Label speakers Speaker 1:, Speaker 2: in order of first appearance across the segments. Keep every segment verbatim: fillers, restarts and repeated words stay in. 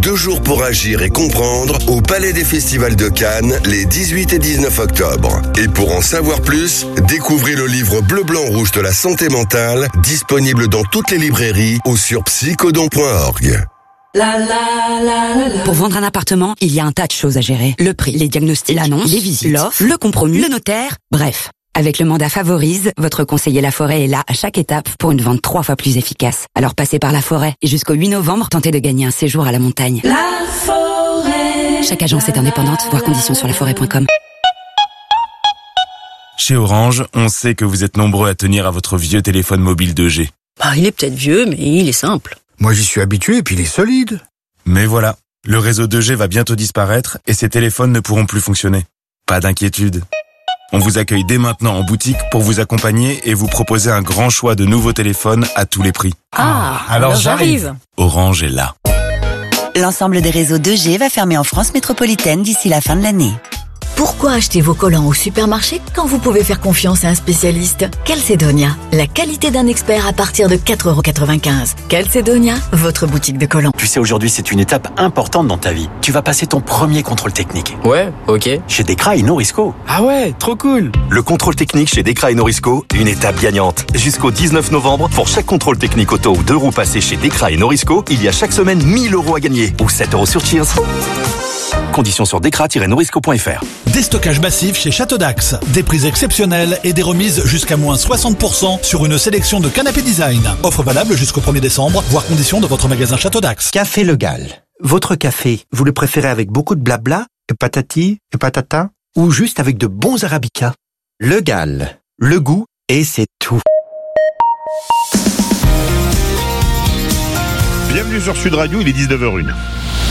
Speaker 1: deux jours pour agir et comprendre au Palais des Festivals de Cannes les dix-huit et dix-neuf octobre. Et pour en savoir plus, découvrez le livre Bleu Blanc Rouge de la santé mentale, disponible dans toutes les librairies ou sur psychodon point org.
Speaker 2: La, la, la, la, la.
Speaker 3: Pour vendre un appartement, il y a un tas de choses à gérer. Le prix, les diagnostics, l'annonce, les visites, l'offre, le compromis, le notaire, bref. Avec le mandat Favorise, votre conseiller Laforêt est là à chaque étape pour une vente trois fois plus efficace. Alors passez par Laforêt et jusqu'au huit novembre, tentez de gagner un séjour à la montagne.
Speaker 2: Laforêt.
Speaker 3: Chaque agence est indépendante, voir conditions sur laforêt point com.
Speaker 4: Chez Orange, on sait que vous êtes nombreux à tenir à votre vieux téléphone mobile deux G.
Speaker 5: Bah, il est peut-être vieux, mais il est simple.
Speaker 6: Moi, j'y suis habitué et puis il est solide.
Speaker 4: Mais voilà, le réseau deux G va bientôt disparaître et ces téléphones ne pourront plus fonctionner. Pas d'inquiétude. On vous accueille dès maintenant en boutique pour vous accompagner et vous proposer un grand choix de nouveaux téléphones à tous les prix.
Speaker 5: Ah, alors, alors j'arrive.
Speaker 4: Orange est là.
Speaker 7: L'ensemble des réseaux deux G va fermer en France métropolitaine d'ici la fin de l'année.
Speaker 8: Pourquoi acheter vos collants au supermarché quand vous pouvez faire confiance à un spécialiste? Calcedonia, la qualité d'un expert à partir de quatre euros quatre-vingt-quinze. Calcedonia, votre boutique de collants.
Speaker 9: Tu sais, aujourd'hui, c'est une étape importante dans ta vie. Tu vas passer ton premier contrôle technique.
Speaker 10: Ouais, ok.
Speaker 9: Chez Dekra et Norisco.
Speaker 10: Ah ouais, trop cool.
Speaker 11: Le contrôle technique chez Dekra et Norisco, une étape gagnante. Jusqu'au dix-neuf novembre, pour chaque contrôle technique auto ou deux roues passées chez Dekra et Norisco, il y a chaque semaine mille euros à gagner. Ou sept euros sur Cheers. Conditions sur dekra tiret norisco point f r.
Speaker 12: Déstockage massif chez Château d'Axe. Des prix exceptionnels et des remises jusqu'à moins soixante pour cent sur une sélection de canapés design. Offre valable jusqu'au premier décembre, voire conditions de votre magasin Château d'Axe.
Speaker 13: Café Le Gall. Votre café, vous le préférez avec beaucoup de blabla, et patati, et patata, ou juste avec de bons arabicas? Le Gall. Le goût, et c'est tout.
Speaker 14: Bienvenue sur Sud Radio, il est dix-neuf heures une.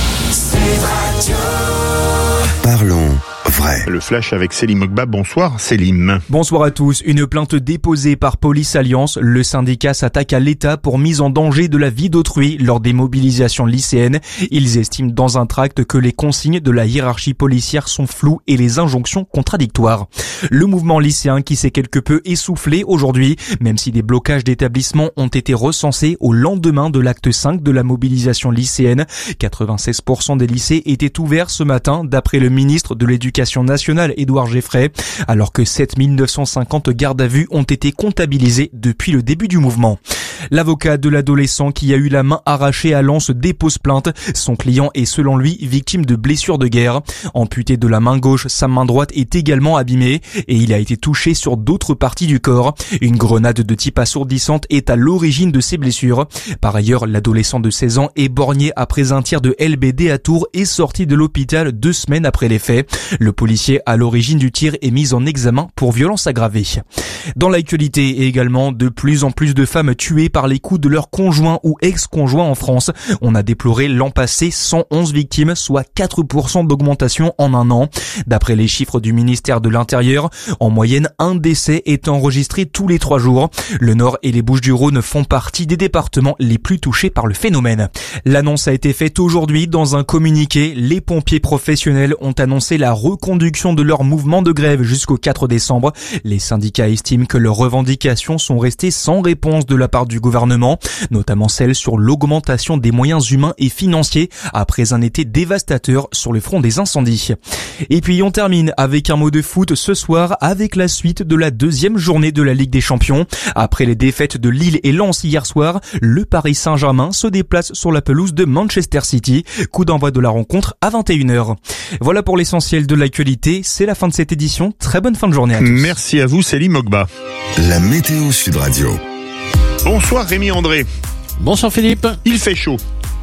Speaker 1: Parlons vrai.
Speaker 14: Le flash avec Selim Ogba. Bonsoir Selim.
Speaker 15: Bonsoir à tous. Une plainte déposée par Police Alliance. Le syndicat s'attaque à l'État pour mise en danger de la vie d'autrui lors des mobilisations lycéennes. Ils estiment dans un tract que les consignes de la hiérarchie policière sont floues et les injonctions contradictoires. Le mouvement lycéen qui s'est quelque peu essoufflé aujourd'hui, même si des blocages d'établissements ont été recensés au lendemain de l'acte cinq de la mobilisation lycéenne. quatre-vingt-seize pour cent des lycées étaient ouverts ce matin d'après le ministre de l'Éducation nationale Édouard Geffray, alors que sept mille neuf cent cinquante gardes à vue ont été comptabilisés depuis le début du mouvement. L'avocat de l'adolescent qui a eu la main arrachée à Lens dépose plainte. Son client est selon lui victime de blessures de guerre. Amputé de la main gauche, sa main droite est également abîmée et il a été touché sur d'autres parties du corps. Une grenade de type assourdissante est à l'origine de ces blessures. Par ailleurs, l'adolescent de seize ans est borgné après un tir de L B D à Tours et sorti de l'hôpital deux semaines après les faits. Le policier à l'origine du tir est mis en examen pour violence aggravée. Dans l'actualité également, de plus en plus de femmes tuées par les coups de leur conjoint ou ex-conjoint en France. On a déploré l'an passé cent onze victimes, soit quatre pour cent d'augmentation en un an. D'après les chiffres du ministère de l'Intérieur, en moyenne, un décès est enregistré tous les trois jours. Le Nord et les Bouches-du-Rhône font partie des départements les plus touchés par le phénomène. L'annonce a été faite aujourd'hui dans un communiqué. Les pompiers professionnels ont annoncé la reconduction de leur mouvement de grève jusqu'au quatre décembre. Les syndicats estiment que leurs revendications sont restées sans réponse de la part du gouvernement, notamment celle sur l'augmentation des moyens humains et financiers après un été dévastateur sur le front des incendies. Et puis on termine avec un mot de foot ce soir avec la suite de la deuxième journée de la Ligue des Champions. Après les défaites de Lille et Lens hier soir, le Paris Saint-Germain se déplace sur la pelouse de Manchester City. Coup d'envoi de la rencontre à vingt et une heures. Voilà pour l'essentiel de l'actualité. C'est la fin de cette édition. Très bonne fin de journée à tous.
Speaker 14: Merci à vous Selim Ogba.
Speaker 1: La météo Sud Radio.
Speaker 14: Bonsoir Rémi André.
Speaker 16: Bonsoir Philippe.
Speaker 14: Il fait chaud.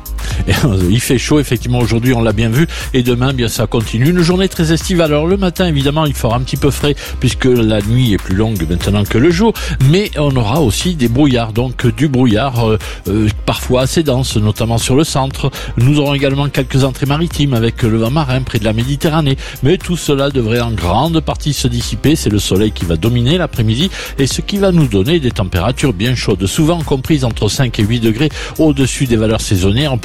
Speaker 16: Il fait chaud, effectivement, aujourd'hui, on l'a bien vu. Et demain, bien, ça continue. Une journée très estivale. Alors, le matin, évidemment, il fera un petit peu frais puisque la nuit est plus longue maintenant que le jour. Mais on aura aussi des brouillards. Donc, du brouillard, euh, euh, parfois assez dense, notamment sur le centre. Nous aurons également quelques entrées maritimes avec le vent marin près de la Méditerranée. Mais tout cela devrait en grande partie se dissiper. C'est le soleil qui va dominer l'après-midi et ce qui va nous donner des températures bien chaudes, souvent comprises entre cinq et huit degrés au-dessus des valeurs saisonnières. On pourrait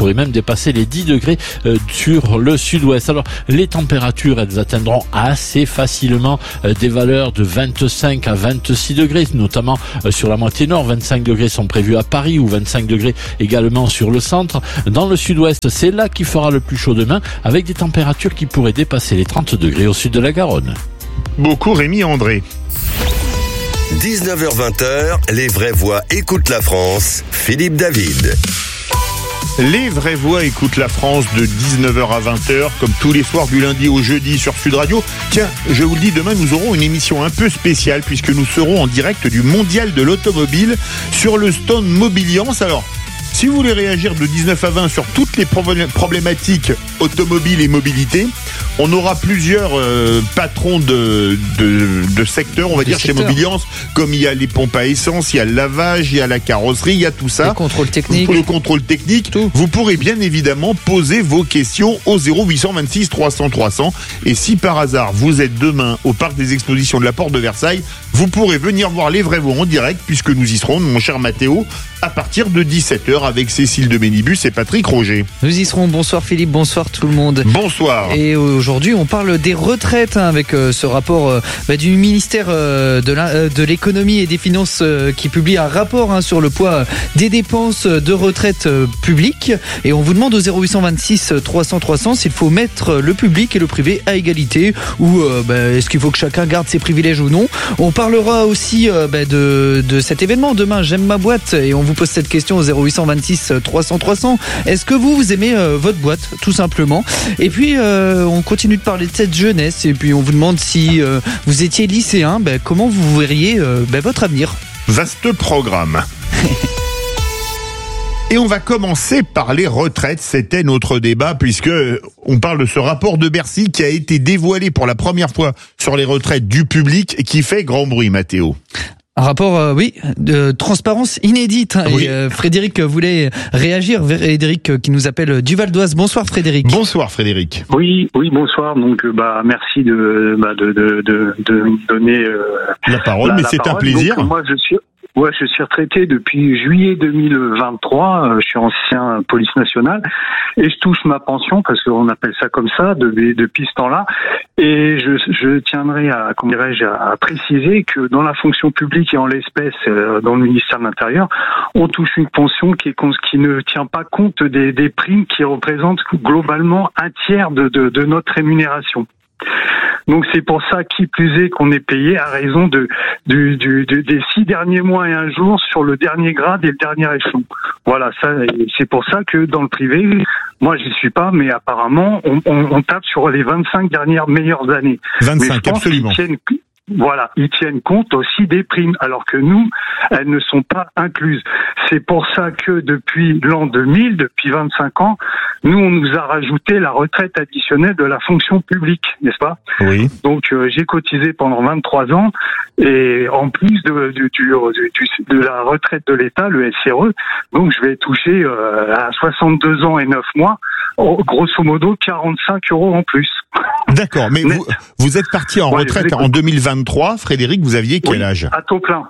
Speaker 16: pourrait même dépasser les dix degrés euh, sur le sud-ouest. Alors, les températures, elles atteindront assez facilement euh, des valeurs de vingt-cinq à vingt-six degrés, notamment euh, sur la moitié nord. vingt-cinq degrés sont prévus à Paris ou vingt-cinq degrés également sur le centre. Dans le sud-ouest, c'est là qu'il fera le plus chaud demain, avec des températures qui pourraient dépasser les trente degrés au sud de la Garonne.
Speaker 14: Beaucoup Rémi André.
Speaker 1: dix-neuf heures vingt, les vraies voix écoutent la France. Philippe David.
Speaker 14: Les vraies voix écoutent la France de dix-neuf heures à vingt heures, comme tous les soirs du lundi au jeudi sur Sud Radio. Tiens, je vous le dis, demain nous aurons une émission un peu spéciale puisque nous serons en direct du Mondial de l'Automobile sur le stand Mobiliance. Alors, si vous voulez réagir de dix-neuf à vingt sur toutes les problématiques automobiles et mobilité, on aura plusieurs euh, patrons de, de, de secteurs, on va dire, chez Mobiliance, comme il y a les pompes à essence, il y a le lavage, il y a la carrosserie, il y a tout ça.
Speaker 17: Le contrôle technique.
Speaker 14: Le contrôle technique. Tout. Vous pourrez bien évidemment poser vos questions au zéro huit cent vingt-six trois cents trois cents. Et si par hasard vous êtes demain au parc des expositions de la Porte de Versailles, vous pourrez venir voir les vrais voix en direct, puisque nous y serons, mon cher Mathéo, à partir de dix-sept heures avec Cécile de Ménibus et Patrick Roger.
Speaker 17: Nous y serons. Bonsoir Philippe, bonsoir tout le monde.
Speaker 14: Bonsoir.
Speaker 17: Et aujourd'hui, on parle des retraites hein, avec euh, ce rapport euh, bah, du ministère euh, de, la, euh, de l'économie et des finances euh, qui publie un rapport hein, sur le poids euh, des dépenses de retraite euh, publiques. Et on vous demande au zéro huit cent vingt-six trois cents trois cents s'il faut mettre le public et le privé à égalité ou euh, bah, est-ce qu'il faut que chacun garde ses privilèges ou non. On parlera aussi euh, bah, de, de cet événement demain, J'aime ma boîte, et on vous pose cette question au zéro huit cent vingt-six trois cents trois cents. Est-ce que vous, vous aimez euh, votre boîte, tout simplement? Et puis, euh, on continue de parler de cette jeunesse, et puis on vous demande si euh, vous étiez lycéen, bah, comment vous verriez euh, bah, votre avenir.
Speaker 14: Vaste programme. Et on va commencer par les retraites. C'était notre débat puisque on parle de ce rapport de Bercy qui a été dévoilé pour la première fois sur les retraites du public et qui fait grand bruit, Mathéo.
Speaker 17: Un rapport, euh, oui, de transparence inédite. Hein,
Speaker 14: oui.
Speaker 17: Et euh, Frédéric voulait réagir. Frédéric euh, qui nous appelle du Val d'Oise. Bonsoir Frédéric.
Speaker 14: Bonsoir Frédéric.
Speaker 18: Oui, oui, bonsoir. Donc, euh, bah, merci de, bah, de, de, de, de me donner euh,
Speaker 14: la parole.
Speaker 18: La,
Speaker 14: mais
Speaker 18: la
Speaker 14: c'est
Speaker 18: parole.
Speaker 14: un plaisir.
Speaker 18: Donc, moi, je suis. Ouais, je suis retraité depuis juillet deux mille vingt-trois. Je suis ancien police nationale et je touche ma pension parce qu'on appelle ça comme ça depuis, depuis ce temps-là. Et je, je tiendrai à, comment dirais-je, à préciser que dans la fonction publique et en l'espèce dans le ministère de l'Intérieur, on touche une pension qui, est, qui ne tient pas compte des, des primes qui représentent globalement un tiers de, de, de notre rémunération. Donc c'est pour ça, qui plus est, qu'on est payé à raison de, du, du, du, des six derniers mois et un jour sur le dernier grade et le dernier échelon. Voilà, ça, c'est pour ça que dans le privé, moi j'y suis pas, mais apparemment on, on, on tape sur les vingt-cinq dernières meilleures années.
Speaker 14: vingt-cinq,
Speaker 18: mais je pense
Speaker 14: absolument.
Speaker 18: qu'ils tiennent, voilà, ils tiennent compte aussi des primes, alors que nous, elles ne sont pas incluses. C'est pour ça que depuis l'an deux mille, depuis vingt-cinq ans, nous, on nous a rajouté la retraite additionnelle de la fonction publique, n'est-ce pas?
Speaker 14: Oui.
Speaker 18: Donc, euh, j'ai cotisé pendant vingt-trois ans, et en plus de, du, du, du, de la retraite de l'État, le S R E, donc je vais toucher euh, à soixante-deux ans et neuf mois, grosso modo quarante-cinq euros en plus.
Speaker 14: D'accord, mais vous, vous êtes parti en ouais, retraite en deux mille vingt-trois. Frédéric, vous aviez quel
Speaker 18: oui,
Speaker 14: âge?
Speaker 18: À taux plein.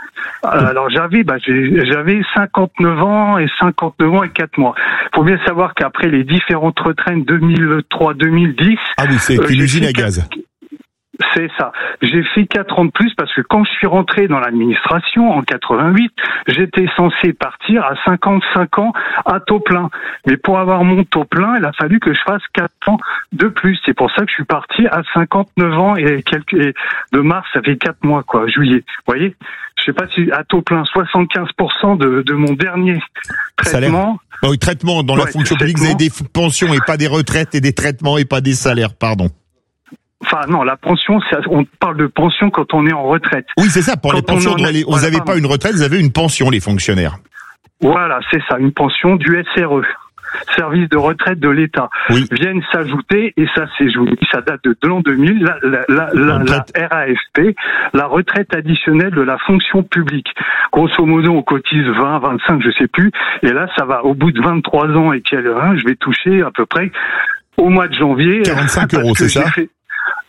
Speaker 18: Alors j'avais, bah, j'avais cinquante-neuf ans et cinquante-neuf ans et quatre mois. Il faut bien savoir qu'après les différentes retraites deux mille trois deux mille dix...
Speaker 14: Ah oui, c'est euh, une usine à gaz.
Speaker 18: C'est ça. J'ai fait quatre ans de plus parce que quand je suis rentré dans l'administration en quatre-vingt-huit, j'étais censé partir à cinquante-cinq ans à taux plein. Mais pour avoir mon taux plein, il a fallu que je fasse quatre ans de plus. C'est pour ça que je suis parti à cinquante-neuf ans et quelques, et de mars, ça fait quatre mois, quoi, juillet. Vous voyez? Je sais pas si à taux plein, soixante-quinze pour cent de, de mon dernier traitement.
Speaker 14: Oh, oui, traitement dans ouais, la fonction publique, vous avez des pensions et pas des retraites et des traitements et pas des salaires, pardon.
Speaker 18: Enfin non, la pension, c'est, on parle de pension quand on est en retraite.
Speaker 14: Oui, c'est ça. Pour quand les pensions, on les, vous n'avez
Speaker 18: voilà,
Speaker 14: pas une retraite, vous avez une pension, les fonctionnaires.
Speaker 18: Voilà, c'est ça, une pension du S R E, service de retraite de l'État.
Speaker 14: Oui.
Speaker 18: Viennent s'ajouter, et ça, c'est, je vous dis, ça date de l'an deux mille, la, la, la, la, la R A F P, la retraite additionnelle de la fonction publique. Grosso modo, on cotise vingt, vingt-cinq, je sais plus, et là, ça va au bout de vingt-trois ans et quel, hein, je vais toucher à peu près au mois de janvier.
Speaker 14: quarante-cinq euros, c'est ça?
Speaker 18: Fait,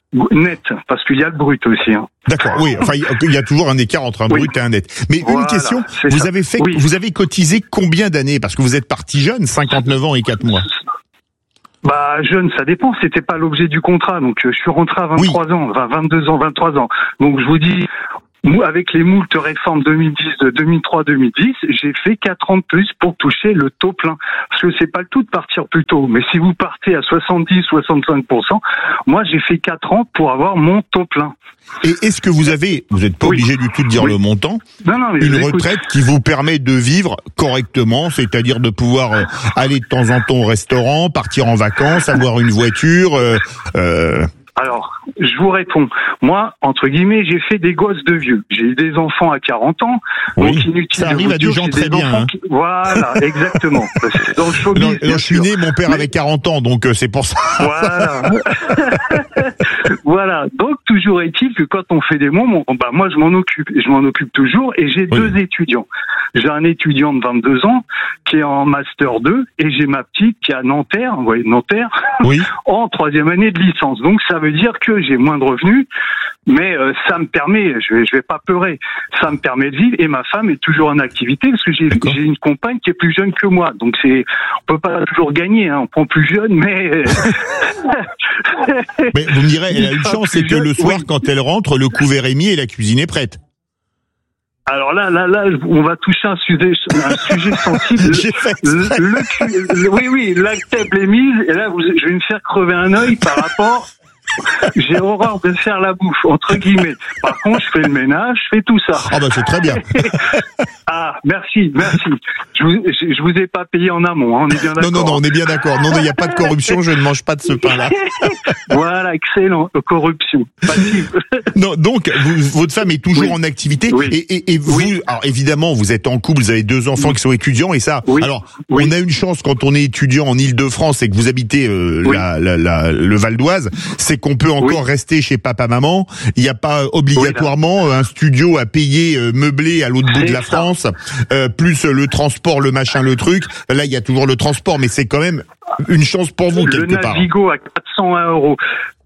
Speaker 18: Net, parce qu'il y a le brut aussi. Hein.
Speaker 14: D'accord, oui. Enfin, il y a toujours un écart entre un oui. brut et un net. Mais voilà, une question, vous ça. avez fait, oui. vous avez cotisé combien d'années? Parce que vous êtes parti jeune, cinquante-neuf ans et quatre mois.
Speaker 18: Bah, jeune, ça dépend. C'était pas l'objet du contrat. Donc, je suis rentré à vingt-trois oui. ans, enfin, vingt-deux ans, vingt-trois ans. Donc, je vous dis, avec les moultes réformes deux mille dix, deux mille trois, deux mille dix, j'ai fait quatre ans de plus pour toucher le taux plein. Parce que c'est pas le tout de partir plus tôt. Mais si vous partez à soixante-dix, soixante-cinq pour cent, moi, j'ai fait quatre ans pour avoir mon taux plein.
Speaker 14: Et est-ce que vous avez, vous n'êtes pas oui. obligé du tout de dire oui. le montant,
Speaker 18: non, non, mais
Speaker 14: une retraite qui vous permet de vivre correctement, c'est-à-dire de pouvoir euh, aller de temps en temps au restaurant, partir en vacances, avoir une voiture euh, euh...
Speaker 18: Alors, je vous réponds. Moi, entre guillemets, j'ai fait des gosses de vieux. J'ai eu des enfants à quarante ans.
Speaker 14: Oui, donc inutile ça arrive à des gens très des bien. Hein.
Speaker 18: Qui... Voilà, exactement. Dans le showbiz,
Speaker 14: non, non, je suis né, mon père Mais... avait quarante ans, donc euh, c'est pour ça.
Speaker 18: Voilà. Voilà. Donc, toujours est-il que quand on fait des mômes, on... bah, moi, je m'en occupe. Je m'en occupe toujours. Et j'ai oui. deux étudiants. J'ai un étudiant de vingt-deux ans qui est en Master deux et j'ai ma petite qui est à Nanterre, vous voyez, Nanterre,
Speaker 14: oui.
Speaker 18: en troisième année de licence. Donc, ça veut dire que j'ai moins de revenus, mais euh, ça me permet, je vais, je vais pas pleurer, ça me permet de vivre et ma femme est toujours en activité parce que j'ai, j'ai une compagne qui est plus jeune que moi. Donc, c'est, on peut pas toujours gagner, hein, on prend plus jeune, mais...
Speaker 14: mais vous me direz, elle a une chance, c'est que le soir, oui. quand elle rentre, le couvert est mis et la cuisine est prête.
Speaker 18: Alors là, là, là, on va toucher un sujet, un sujet sensible.
Speaker 14: J'ai fait
Speaker 18: le, le, le, oui, oui, la table est mise, et là, vous, je vais me faire crever un œil par rapport. J'ai horreur de faire la bouffe, entre guillemets. Par contre, je fais le ménage, je fais tout ça.
Speaker 14: Ah bah c'est très bien.
Speaker 18: Ah, merci, merci. Je vous, je, je vous ai pas payé en amont, hein, on est bien d'accord.
Speaker 14: Non, non, non, on est bien d'accord. Non, il n'y a pas de corruption, je ne mange pas de ce pain-là.
Speaker 18: Voilà, excellent, corruption. Passive.
Speaker 14: Non, donc, vous, votre femme est toujours oui. en activité.
Speaker 18: Oui.
Speaker 14: Et, et, et vous, oui. alors évidemment, vous êtes en couple, vous avez deux enfants oui. qui sont étudiants, et ça,
Speaker 18: oui.
Speaker 14: alors,
Speaker 18: oui.
Speaker 14: on a une chance quand on est étudiant en Île-de-France et que vous habitez euh, oui. la, la, la, le Val d'Oise, c'est qu'on peut encore oui. rester chez papa-maman. Il n'y a pas obligatoirement oui, un studio à payer euh, meublé à l'autre bout de la ça. France, euh, plus le transport, le machin, le truc. Là, il y a toujours le transport, mais c'est quand même une chance pour vous,
Speaker 18: le
Speaker 14: quelque part.
Speaker 18: Le Navigo à quatre cent un euros.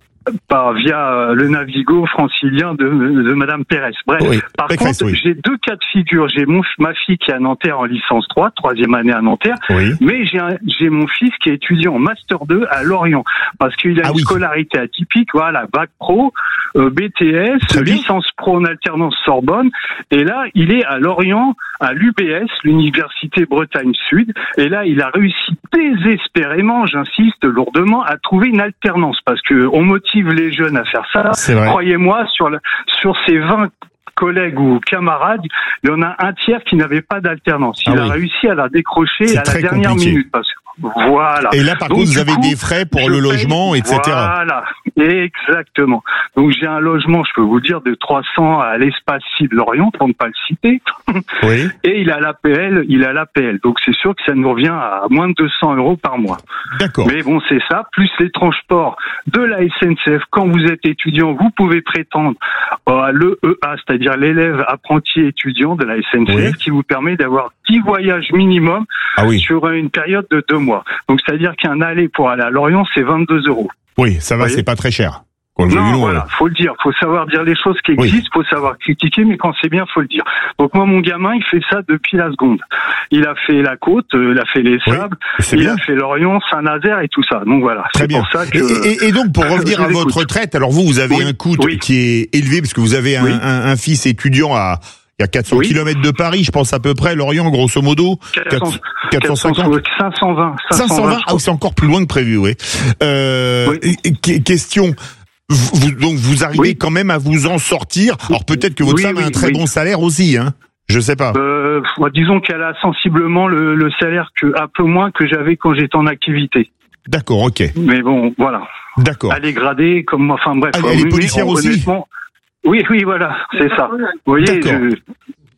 Speaker 18: Par, via le Navigo francilien de, de Madame Pérez. Bref,
Speaker 14: oui,
Speaker 18: par
Speaker 14: Pécresse,
Speaker 18: contre,
Speaker 14: oui.
Speaker 18: j'ai deux cas de figure. J'ai mon, ma fille qui est à Nanterre en licence trois, troisième année à Nanterre,
Speaker 14: oui.
Speaker 18: mais j'ai, un, j'ai mon fils qui est étudiant en Master deux à Lorient, parce qu'il a ah une oui. scolarité atypique, voilà, bac pro, euh, B T S, Très licence bien. pro en alternance Sorbonne, et là, il est à Lorient, à l'U B S, l'Université Bretagne Sud, et là, il a réussi désespérément, j'insiste lourdement, à trouver une alternance, parce que on motive les jeunes à faire ça. Croyez-moi, sur, le, sur ces vingt collègues ou camarades, il y en a un tiers qui n'avait pas d'alternance. Il ah a oui. réussi à la décrocher
Speaker 14: C'est
Speaker 18: à la dernière
Speaker 14: compliqué.
Speaker 18: minute. Parce que Voilà.
Speaker 14: Et là, par Donc, contre, vous avez coup, des frais pour le logement,
Speaker 18: paye,
Speaker 14: et cetera.
Speaker 18: Voilà, exactement. Donc, j'ai un logement, je peux vous dire, de trois cents à l'espace Cible Lorient, pour ne pas le citer.
Speaker 14: Oui.
Speaker 18: Et il a l'A P L, il a l'A P L. Donc, c'est sûr que ça nous revient à moins de deux cents euros par mois.
Speaker 14: D'accord.
Speaker 18: Mais bon, c'est ça, plus les transports de la S N C F. Quand vous êtes étudiant, vous pouvez prétendre à l'E E A, c'est-à-dire l'élève apprenti étudiant de la S N C F, oui. qui vous permet d'avoir dix voyages minimum
Speaker 14: ah oui.
Speaker 18: sur une période de deux mois. Donc, c'est-à-dire qu'un aller pour aller à Lorient, c'est vingt-deux euros.
Speaker 14: Oui, ça va, c'est pas très cher.
Speaker 18: Non, nous, voilà, faut le dire. Faut savoir dire les choses qui existent, oui. faut savoir critiquer, mais quand c'est bien, faut le dire. Donc moi, mon gamin, il fait ça depuis la seconde. Il a fait la côte, euh, il a fait les sables, oui, il bien. a fait Lorient, Saint-Nazaire et tout ça. Donc voilà.
Speaker 14: Très
Speaker 18: c'est
Speaker 14: bien.
Speaker 18: Pour ça que,
Speaker 14: et, et, et donc, pour revenir à votre retraite, alors vous, vous avez oui. un coût oui. qui est élevé, parce que vous avez un, oui. un, un fils étudiant à... Il y a quatre cents oui. kilomètres de Paris, je pense à peu près, Lorient, grosso modo.
Speaker 18: quatre cents, quatre cent cinquante cinq cent vingt
Speaker 14: cinq cent vingt Ah, c'est encore plus loin que prévu, oui. Euh, oui. Question. Vous, donc, vous arrivez oui. quand même à vous en sortir. Alors, peut-être que votre oui, femme oui, a un très oui. bon salaire aussi, hein. Je sais pas.
Speaker 18: Euh, disons qu'elle a sensiblement le, le salaire que, un peu moins que j'avais quand j'étais en activité.
Speaker 14: D'accord, ok.
Speaker 18: Mais bon, voilà.
Speaker 14: D'accord.
Speaker 18: Elle est gradée comme, enfin bref.
Speaker 14: Elle est policière aussi?
Speaker 18: Oui, oui, voilà, c'est ça. Vous voyez, je...
Speaker 14: Ah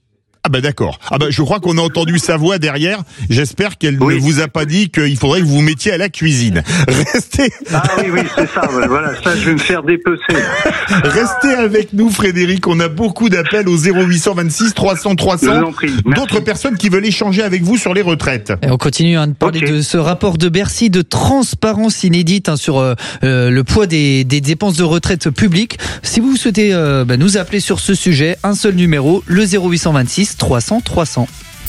Speaker 14: bah d'accord. Ah bah je crois qu'on a entendu sa voix derrière. J'espère qu'elle
Speaker 18: Oui.
Speaker 14: ne vous a pas dit qu'il faudrait que vous vous mettiez à la cuisine. Restez.
Speaker 18: Ah oui, oui, c'est ça. Ouais, voilà, ça, je vais me faire dépecer.
Speaker 14: Restez avec nous, Frédéric. On a beaucoup d'appels au zéro huit cent vingt-six trois cents trois
Speaker 18: Je
Speaker 14: cents.
Speaker 18: vous en prie. Merci.
Speaker 14: D'autres personnes qui veulent échanger avec vous sur les retraites.
Speaker 17: Et on continue hein, de parler
Speaker 18: Ok.
Speaker 17: de ce rapport de Bercy de transparence inédite hein, sur euh, euh, le poids des, des dépenses de retraite publiques. Si vous souhaitez euh, bah, nous appeler sur ce sujet, un seul numéro, le zéro huit cent vingt-six trois cents trois cents.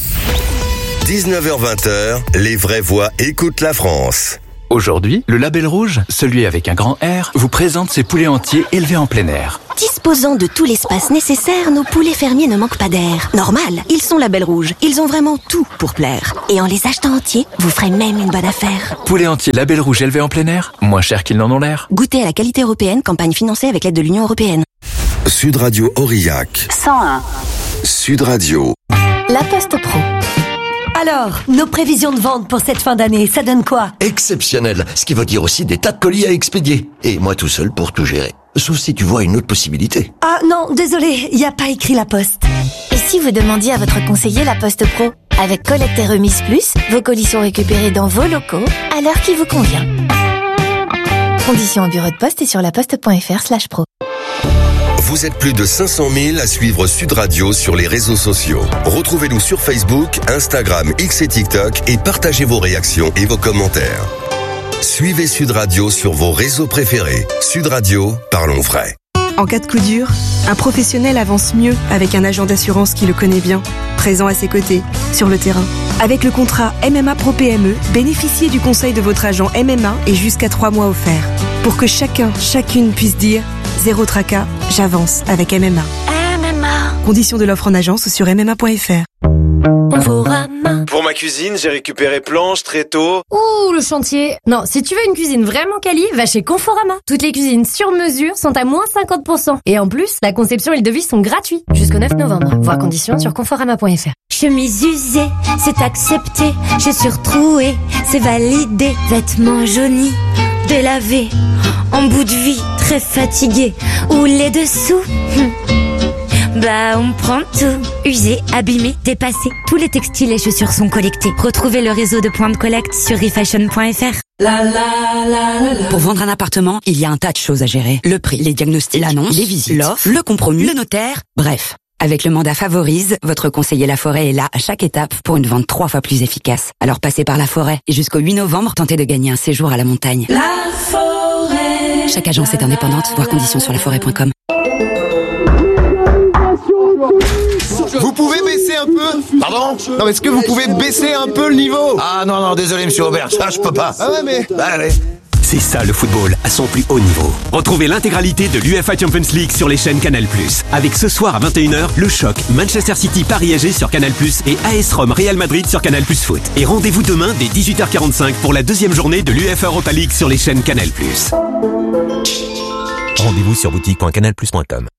Speaker 1: dix-neuf heures vingt, les vraies voix écoutent la France.
Speaker 9: Aujourd'hui, le Label Rouge, celui avec un grand R, vous présente ses poulets entiers élevés en plein air.
Speaker 19: Disposant de tout l'espace nécessaire, nos poulets fermiers ne manquent pas d'air. Normal, ils sont Label Rouge. Ils ont vraiment tout pour plaire. Et en les achetant entiers, vous ferez même une bonne affaire.
Speaker 9: Poulets entiers Label Rouge élevés en plein air, moins cher qu'ils n'en ont l'air.
Speaker 19: Goûtez à la qualité européenne, campagne financée avec l'aide de l'Union européenne.
Speaker 1: Sud Radio Aurillac.
Speaker 19: cent un.
Speaker 1: Sud Radio.
Speaker 20: La Poste Pro. Alors, nos prévisions de vente pour cette fin d'année, ça donne quoi?
Speaker 21: Exceptionnel, ce qui veut dire aussi des tas de colis à expédier. Et moi tout seul pour tout gérer. Sauf si tu vois une autre possibilité.
Speaker 20: Ah non, désolé, il n'y a pas écrit La Poste.
Speaker 19: Et si vous demandiez à votre conseiller La Poste Pro? Avec collecte et remise plus, vos colis sont récupérés dans vos locaux, à l'heure qui vous convient. Conditions au bureau de poste et sur laposte.fr slash pro.
Speaker 1: Vous êtes plus de cinq cent mille à suivre Sud Radio sur les réseaux sociaux. Retrouvez-nous sur Facebook, Instagram, X et TikTok et partagez vos réactions et vos commentaires. Suivez Sud Radio sur vos réseaux préférés. Sud Radio, parlons vrai.
Speaker 22: En cas de coup dur, un professionnel avance mieux avec un agent d'assurance qui le connaît bien, présent à ses côtés, sur le terrain. Avec le contrat M M A Pro P M E, bénéficiez du conseil de votre agent M M A et jusqu'à trois mois offerts. Pour que chacun, chacune puisse dire « Zéro tracas, j'avance avec M M A ».
Speaker 19: M M A.
Speaker 22: Conditions de l'offre en agence sur m m a point f r.
Speaker 23: Pour ma cuisine, j'ai récupéré planches, tréteaux.
Speaker 24: Ouh, le chantier. Non, si tu veux une cuisine vraiment quali, va chez Conforama. Toutes les cuisines sur mesure sont à moins cinquante pour cent. Et en plus, la conception et le devis sont gratuits. Jusqu'au neuf novembre. Voir conditions sur conforama point f r.
Speaker 25: Chemise usée, c'est accepté. Chaussures trouées, c'est validé. Vêtements jaunis, délavés. En bout de vie, très fatigué. Ou les dessous. Hum. Bah, on prend tout. Usé, abîmé, dépassé. Tous les textiles et chaussures sont collectés. Retrouvez le réseau de points de collecte sur refashion point f r.
Speaker 3: La, la, la, la. Pour vendre un appartement, il y a un tas de choses à gérer. Le prix, les diagnostics, l'annonce, les visites, l'offre, le compromis, le notaire, bref. Avec le mandat Favorise, votre conseiller La Forêt est là à chaque étape pour une vente trois fois plus efficace. Alors passez par La Forêt et jusqu'au huit novembre, tentez de gagner un séjour à la montagne.
Speaker 2: La Forêt.
Speaker 3: Chaque agence est indépendante, voir conditions sur la forêt point com.
Speaker 26: Vous pouvez baisser un peu? Pardon? Non, est-ce que vous pouvez baisser un peu le niveau?
Speaker 21: Ah non, non, désolé monsieur Aubert, ça je peux pas.
Speaker 26: Ah ouais, mais...
Speaker 21: Bah, allez.
Speaker 27: C'est ça le football à son plus haut niveau. Retrouvez l'intégralité de l'UEFA Champions League sur les chaînes Canal plus. Avec ce soir à vingt et une heures, le choc Manchester City Paris A G sur Canal plus et A S Rome Real Madrid sur Canal plus Foot. Et rendez-vous demain dès dix-huit heures quarante-cinq pour la deuxième journée de l'UEFA Europa League sur les chaînes Canal plus. Rendez-vous sur boutique point canal plus point com.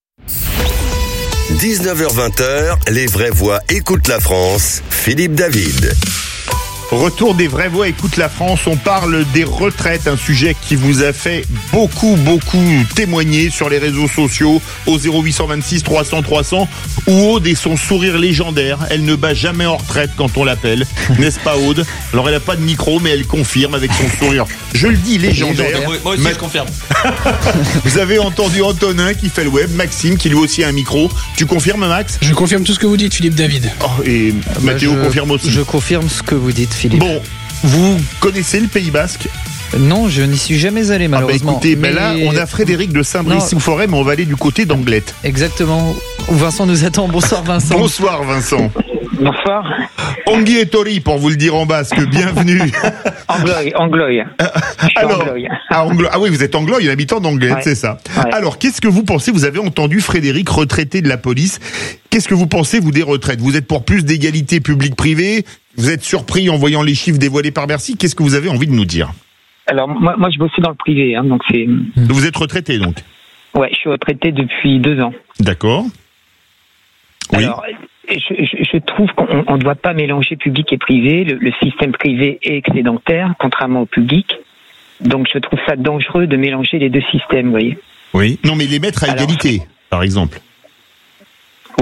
Speaker 1: dix-neuf heures vingt, les vraies voix écoutent la France. Philippe David.
Speaker 14: Retour des vraies voix écoute la France, on parle des retraites, un sujet qui vous a fait beaucoup, beaucoup témoigner sur les réseaux sociaux au zéro huit cent vingt-six trois cents trois cents où Aude et son sourire légendaire, elle ne bat jamais en retraite quand on l'appelle, n'est-ce pas Aude? Alors elle n'a pas de micro mais elle confirme avec son sourire, je le dis, légendaire.
Speaker 16: Moi aussi
Speaker 14: Ma...
Speaker 16: je confirme.
Speaker 14: Vous avez entendu Antonin qui fait le web, Maxime qui lui aussi a un micro, tu confirmes Max?
Speaker 28: Je confirme tout ce que vous dites Philippe David.
Speaker 14: Oh, et
Speaker 17: Bah,
Speaker 14: Mathéo
Speaker 17: je,
Speaker 14: confirme aussi.
Speaker 17: Je confirme ce que vous dites Philippe.
Speaker 14: Bon, vous connaissez le Pays Basque?
Speaker 17: Non, je n'y suis jamais allé malheureusement.
Speaker 14: Ah bah écoutez,
Speaker 17: mais...
Speaker 14: ben là, on a Frédéric de Saint-Brice-sous-Forêt, mais on va aller du côté d'Anglette.
Speaker 17: Exactement. Vincent nous attend. Bonsoir Vincent.
Speaker 14: Bonsoir Vincent.
Speaker 18: Bonsoir.
Speaker 14: Ongui et Tori, pour vous le dire en basque, bienvenue.
Speaker 18: Angloy, Angloy.
Speaker 14: Alors, Angloy. Ah, Anglo... ah oui, vous êtes Angloy, habitant d'Anglette, ouais. C'est ça. Ouais. Alors, qu'est-ce que vous pensez? Vous avez entendu Frédéric, retraité de la police. Qu'est-ce que vous pensez, vous, des retraites? Vous êtes pour plus d'égalité publique-privée? Vous êtes surpris en voyant les chiffres dévoilés par Bercy? Qu'est-ce que vous avez envie de nous dire?
Speaker 29: Alors, moi, moi je bossais dans le privé, hein, donc c'est...
Speaker 14: Vous êtes retraité, donc?
Speaker 29: Ouais, je suis retraité depuis deux ans.
Speaker 14: D'accord. Oui.
Speaker 29: Alors, je, je, je trouve qu'on ne doit pas mélanger public et privé. Le, le système privé est excédentaire, contrairement au public. Donc, je trouve ça dangereux de mélanger les deux systèmes, vous voyez.
Speaker 14: Oui. Non, mais les mettre à Alors, égalité, par exemple.
Speaker 29: Oui.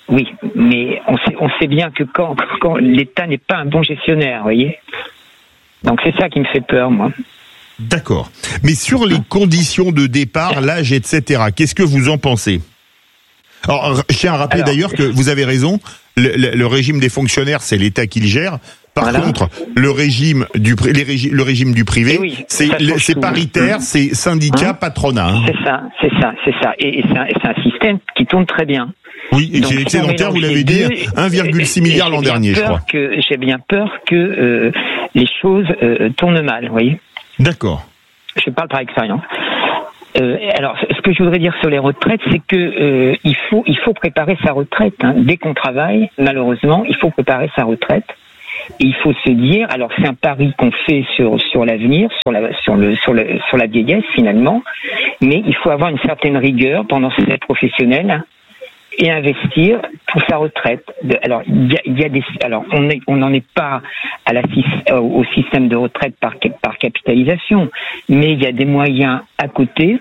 Speaker 29: Oui, mais on sait, on sait bien que quand, quand l'État n'est pas un bon gestionnaire, vous voyez. Donc c'est ça qui me fait peur, moi.
Speaker 14: D'accord. Mais sur les conditions de départ, l'âge, et cetera, qu'est-ce que vous en pensez ? Alors, je tiens à rappeler Alors, d'ailleurs que vous avez raison, le, le, le régime des fonctionnaires, c'est l'État qui le gère. Par voilà. contre, le régime du les régi, le régime du privé, oui, c'est, le, c'est paritaire, mmh. c'est syndicat, hein patronat. Hein.
Speaker 29: C'est ça, c'est ça, c'est ça. Et, et c'est, un, c'est un système qui tourne très bien.
Speaker 14: Oui, et qui est excédentaire, vous l'avez dit, un virgule six milliard l'an dernier, je crois.
Speaker 29: Que, j'ai bien peur que euh, les choses euh, tournent mal, vous voyez.
Speaker 14: D'accord.
Speaker 29: Je parle par expérience. Euh, alors, ce que je voudrais dire sur les retraites, c'est que euh, il faut il faut préparer sa retraite. Hein. Dès qu'on travaille, malheureusement, il faut préparer sa retraite. Et il faut se dire, alors c'est un pari qu'on fait sur sur l'avenir, sur la sur le sur le sur la vieillesse finalement, mais il faut avoir une certaine rigueur pendant ses années professionnelles et investir pour sa retraite. Alors il y a, il y a des alors on est on n'en est pas à la au système de retraite par par capitalisation, mais il y a des moyens à côté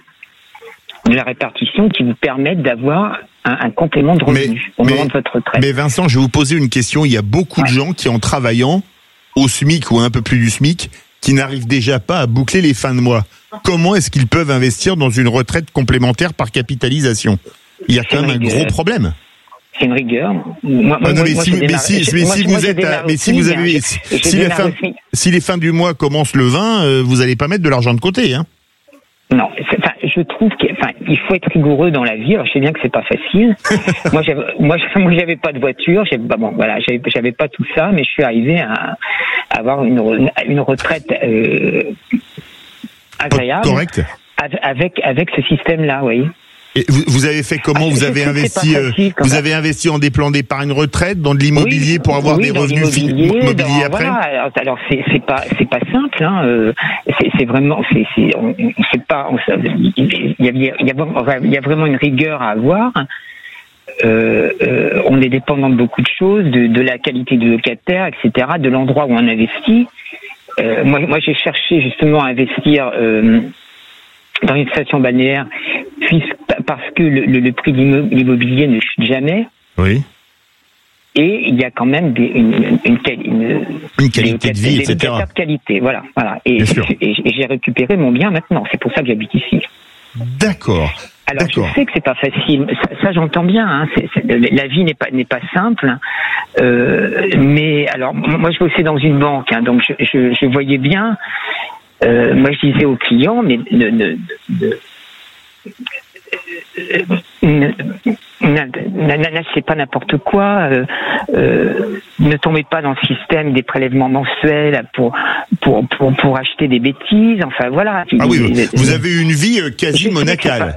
Speaker 29: de la répartition qui vous permettent d'avoir un, un complément de revenus mais, au mais, moment de votre retraite.
Speaker 14: Mais Vincent, je vais vous poser une question. Il y a beaucoup ouais. de gens qui, en travaillant au SMIC ou un peu plus du SMIC, qui n'arrivent déjà pas à boucler les fins de mois. Comment est-ce qu'ils peuvent investir dans une retraite complémentaire par capitalisation ? Il y a quand même un gros problème.
Speaker 29: C'est une rigueur. Moi,
Speaker 14: ah non, mais si, mais si, mais si vous êtes, à, mais si vous avez, si, si les fins, si les fins du mois commencent le vingt, euh, vous allez pas mettre de l'argent de côté, hein.
Speaker 29: Non, enfin, je trouve qu'il enfin, il faut être rigoureux dans la vie. Alors, je sais bien que c'est pas facile. moi, j'avais, moi, moi, j'avais pas de voiture. J'avais, bah, bon, voilà, j'avais, j'avais pas tout ça, mais je suis arrivé à, à avoir une, une retraite euh, agréable.
Speaker 14: Correct.
Speaker 29: Avec avec ce système-là, vous voyez.
Speaker 14: Et vous, vous avez fait comment? Vous avez investi, facile, vous avez investi en des plans d'épargne retraite, dans de l'immobilier oui, pour avoir oui, des revenus immobiliers
Speaker 29: dans,
Speaker 14: après.
Speaker 29: Voilà. Alors c'est c'est pas c'est pas simple, hein. Euh, c'est, c'est vraiment c'est c'est on, on sait pas. On, il y a il y a il y a vraiment une rigueur à avoir. Euh, euh, on est dépendant de beaucoup de choses, de, de la qualité du locataire, et cetera, de l'endroit où on investit. Euh, moi moi j'ai cherché justement à investir. Euh, dans une station balnéaire, parce que le, le, le prix de l'immobilier ne chute jamais.
Speaker 14: Oui.
Speaker 29: Et il y a quand même des, une, une, une, une,
Speaker 14: une qualité de vie,
Speaker 29: des,
Speaker 14: et cetera.
Speaker 29: Des qualité, voilà, voilà. Et, et, et, et j'ai récupéré mon bien maintenant. C'est pour ça que j'habite ici.
Speaker 14: D'accord.
Speaker 29: Alors
Speaker 14: D'accord.
Speaker 29: je sais que c'est pas facile. Ça, ça j'entends bien. Hein. C'est, c'est, la vie n'est pas n'est pas simple. Euh, mais alors moi je bossais dans une banque, hein, donc je, je, je voyais bien. Euh, moi, je disais aux clients, mais ne, ne, ne, ne, ne, n'achetez pas n'importe quoi, euh, euh, ne tombez pas dans le système des prélèvements mensuels pour pour pour, pour acheter des bêtises. Enfin voilà.
Speaker 14: Ah oui, vous avez une vie quasi monacale.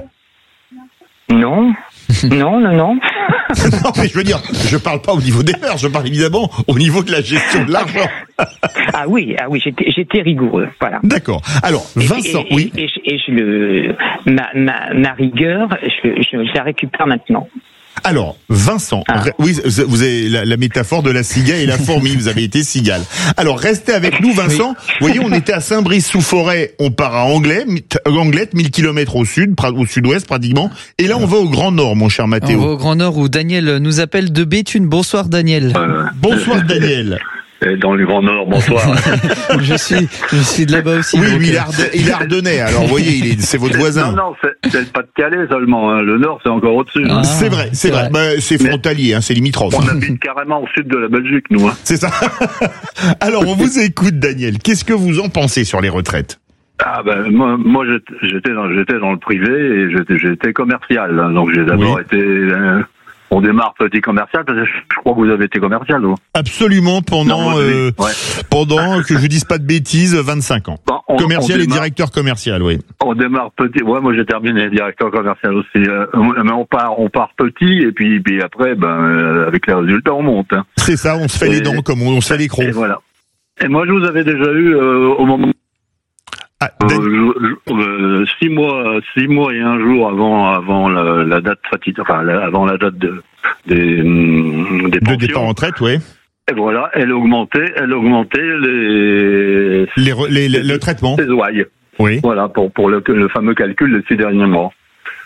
Speaker 29: Non. Non, non, non.
Speaker 14: Non, mais je veux dire, je parle pas au niveau des heures, je parle évidemment au niveau de la gestion de l'argent.
Speaker 29: Ah oui, ah oui, j'étais, j'étais rigoureux, voilà.
Speaker 14: D'accord. Alors, Vincent,
Speaker 29: et, et,
Speaker 14: oui.
Speaker 29: Et, et, et je le, ma, ma, ma rigueur, je, je, je la récupère maintenant.
Speaker 14: Alors, Vincent, ah. oui, vous avez la, la métaphore de la cigale et la fourmi, vous avez été cigale. Alors, restez avec nous, Vincent. Oui. Vous voyez, on était à Saint-Brice-sous-Forêt, on part à Anglet, Anglette, mille kilomètres au sud, au sud-ouest pratiquement. Et là, on va au Grand Nord, mon cher Mathéo.
Speaker 17: On va au Grand Nord où Daniel nous appelle de Béthune. Bonsoir, Daniel.
Speaker 4: Euh,
Speaker 14: Bonsoir, Daniel.
Speaker 4: Dans le Grand Nord, bonsoir.
Speaker 17: je suis, je suis de là-bas aussi.
Speaker 14: Oui, oui, il est, Arde- il est ardennais. Alors, vous voyez, il est, c'est votre voisin.
Speaker 4: Non, non, c'est, c'est le Pas-de-Calais seulement. Hein. Le Nord, c'est encore au-dessus.
Speaker 14: Ah, c'est vrai, c'est, c'est vrai. vrai. Bah, c'est frontalier, hein, c'est limitrophe.
Speaker 4: On habite carrément au sud de la Belgique, nous. Hein.
Speaker 14: C'est ça. Alors, on vous écoute, Daniel. Qu'est-ce que vous en pensez sur les retraites?
Speaker 4: Ah ben moi, moi j'étais, j'étais dans, j'étais dans le privé et j'étais, j'étais commercial. Hein. Donc j'ai d'abord oui. été. Euh, On démarre petit commercial, parce que je crois que vous avez été commercial, vous.
Speaker 14: Absolument, pendant, non, euh, ouais. pendant, que je dise pas de bêtises, vingt-cinq ans. Bon, on, commercial on démarre, et directeur commercial, oui.
Speaker 4: On démarre petit, ouais, moi j'ai terminé directeur commercial aussi. Euh, mais on part, on part petit, et puis, puis après, ben, euh, avec les résultats, on monte. Hein.
Speaker 14: C'est ça, on se fait et, les dents, comme on, on se fait les crocs.
Speaker 4: Et voilà. Et moi, je vous avais déjà eu, euh, au moment
Speaker 14: Ah,
Speaker 4: euh, je, je, euh, six mois, six mois et un jour avant, avant la, la date fatidique, enfin la, avant la date de des, des pensions.
Speaker 14: De départ en retraite, oui.
Speaker 4: Et voilà, elle augmentait, elle augmentait les
Speaker 14: les, les, les le traitement.
Speaker 4: Les ouailles.
Speaker 14: Oui.
Speaker 4: Voilà pour pour le, le fameux calcul des six derniers mois.
Speaker 14: Oui.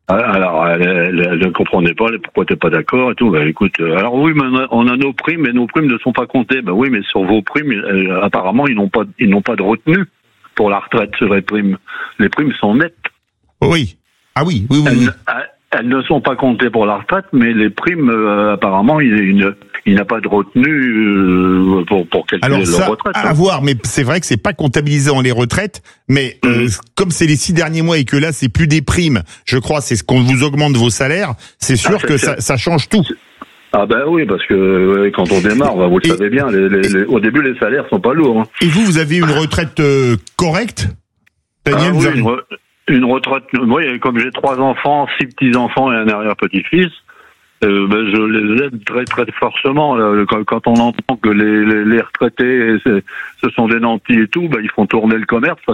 Speaker 4: Alors, elle, elle, elle ne comprenait pas pourquoi t'es pas d'accord et tout. Bah, écoute, euh, alors oui, mais on a nos primes, mais nos primes ne sont pas comptées. Bah oui, mais sur vos primes, euh, apparemment, ils n'ont pas, ils n'ont pas de retenue pour la retraite sur les primes. Les primes sont nettes.
Speaker 14: Oui. Ah oui, oui, oui.
Speaker 4: Elles,
Speaker 14: oui.
Speaker 4: elles ne sont pas comptées pour la retraite, mais les primes, euh, apparemment, il, il, il n'a pas de retenue euh, pour, pour calculer
Speaker 14: Alors ça,
Speaker 4: leur retraite.
Speaker 14: à
Speaker 4: hein.
Speaker 14: voir, mais c'est vrai que c'est pas comptabilisé dans les retraites, mais
Speaker 4: Mmh.
Speaker 14: euh, comme c'est les six derniers mois et que là c'est plus des primes, je crois, c'est ce qu'on vous augmente vos salaires, c'est sûr
Speaker 4: Ah, c'est
Speaker 14: que
Speaker 4: ça.
Speaker 14: ça, ça change tout.
Speaker 4: Ah ben oui, parce que euh, quand on démarre, bah, vous le
Speaker 14: Et-
Speaker 4: savez bien, les, les, les, au début, les salaires sont pas lourds. Hein.
Speaker 14: Et vous, vous avez une retraite euh, correcte, Daniel,
Speaker 4: Ah
Speaker 14: vous
Speaker 4: oui,
Speaker 14: avez-
Speaker 4: une, re- une retraite. Moi, comme j'ai trois enfants, six petits-enfants et un arrière-petit-fils, euh, ben, je les aide très très fortement. Là. Quand, quand on entend que les, les, les retraités, c'est- ce sont des nantis et tout, ben, ils font tourner le commerce parce